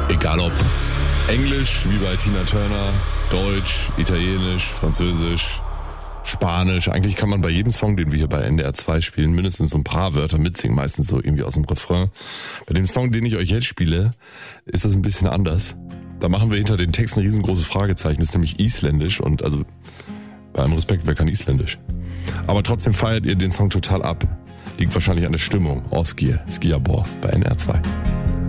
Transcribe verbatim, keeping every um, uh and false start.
Egal ob Englisch, wie bei Tina Turner, Deutsch, Italienisch, Französisch, Spanisch. Eigentlich kann man bei jedem Song, den wir hier bei N D R zwei spielen, mindestens so ein paar Wörter mitsingen, meistens so irgendwie aus dem Refrain. Bei dem Song, den ich euch jetzt spiele, ist das ein bisschen anders. Da machen wir hinter den Texten ein riesengroßes Fragezeichen, das ist nämlich Isländisch und also bei allem Respekt, wer kann Isländisch? Aber trotzdem feiert ihr den Song total ab. Liegt wahrscheinlich an der Stimmung. Oskir, Skiabor bei N D R zwei.